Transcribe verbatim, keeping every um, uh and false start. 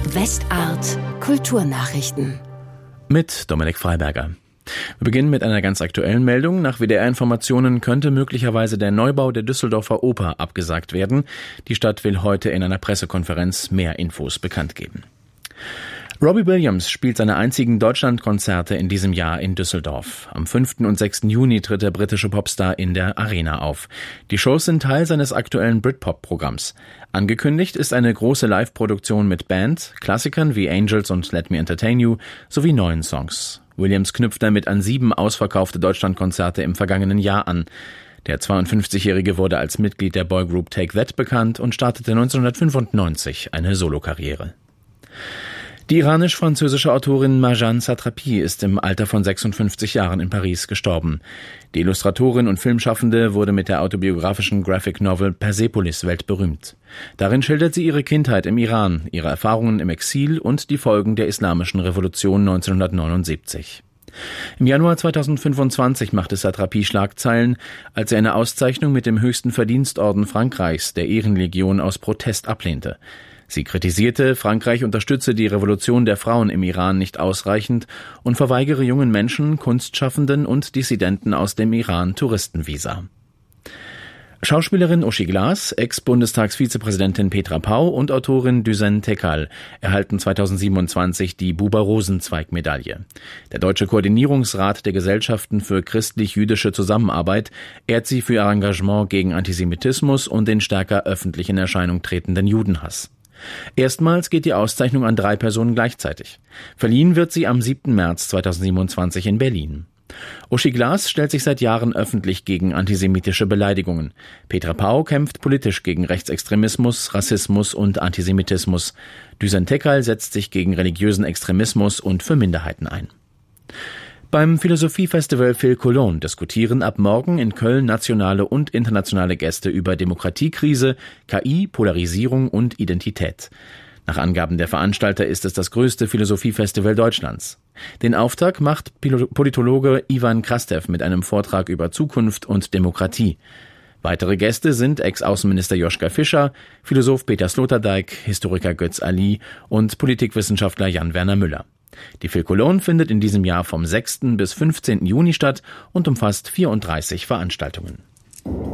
Westart Kulturnachrichten mit Dominik Freiberger. Wir beginnen mit einer ganz aktuellen Meldung. Nach W D R-Informationen könnte möglicherweise der Neubau der Düsseldorfer Oper abgesagt werden. Die Stadt will heute in einer Pressekonferenz mehr Infos bekannt geben. Robbie Williams spielt seine einzigen Deutschlandkonzerte in diesem Jahr in Düsseldorf. Am fünften und sechsten Juni tritt der britische Popstar in der Arena auf. Die Shows sind Teil seines aktuellen Britpop-Programms. Angekündigt ist eine große Live-Produktion mit Band, Klassikern wie Angels und Let Me Entertain You sowie neuen Songs. Williams knüpft damit an sieben ausverkaufte Deutschlandkonzerte im vergangenen Jahr an. Der zweiundfünfzigjährige wurde als Mitglied der Boygroup Take That bekannt und startete neunzehnhundertfünfundneunzig eine Solokarriere. Die iranisch-französische Autorin Marjane Satrapi ist im Alter von sechsundfünfzig Jahren in Paris gestorben. Die Illustratorin und Filmschaffende wurde mit der autobiografischen Graphic Novel Persepolis weltberühmt. Darin schildert sie ihre Kindheit im Iran, ihre Erfahrungen im Exil und die Folgen der Islamischen Revolution neunzehnhundertneunundsiebzig. Im Januar zweitausendfünfundzwanzig machte Satrapi Schlagzeilen, als er eine Auszeichnung mit dem höchsten Verdienstorden Frankreichs, der Ehrenlegion, aus Protest ablehnte. Sie kritisierte, Frankreich unterstütze die Revolution der Frauen im Iran nicht ausreichend und verweigere jungen Menschen, Kunstschaffenden und Dissidenten aus dem Iran Touristenvisa. Schauspielerin Uschi Glas, Ex-Bundestagsvizepräsidentin Petra Pau und Autorin Düsen Tekal erhalten zweitausendsiebenundzwanzig die Buber-Rosenzweig-Medaille. Der Deutsche Koordinierungsrat der Gesellschaften für christlich-jüdische Zusammenarbeit ehrt sie für ihr Engagement gegen Antisemitismus und den stärker öffentlich in Erscheinung tretenden Judenhass. Erstmals geht die Auszeichnung an drei Personen gleichzeitig. Verliehen wird sie am siebten März zweitausendsiebenundzwanzig in Berlin. Uschi Glas stellt sich seit Jahren öffentlich gegen antisemitische Beleidigungen. Petra Pau kämpft politisch gegen Rechtsextremismus, Rassismus und Antisemitismus. Düsen Tekal setzt sich gegen religiösen Extremismus und für Minderheiten ein. Beim Philosophiefestival Phil Cologne diskutieren ab morgen in Köln nationale und internationale Gäste über Demokratiekrise, K I, Polarisierung und Identität. Nach Angaben der Veranstalter ist es das größte Philosophiefestival Deutschlands. Den Auftakt macht Politologe Ivan Krastev mit einem Vortrag über Zukunft und Demokratie. Weitere Gäste sind Ex-Außenminister Joschka Fischer, Philosoph Peter Sloterdijk, Historiker Götz Ali und Politikwissenschaftler Jan-Werner Müller. Die Phil Cologne findet in diesem Jahr vom sechsten bis fünfzehnten Juni statt und umfasst vierunddreißig Veranstaltungen.